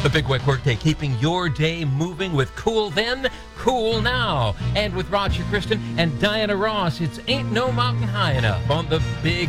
A Big Wet Workday, keeping your day moving with Cool Then, Cool Now. And with Roger Kristen and Diana Ross, it's Ain't No Mountain High Enough on the Big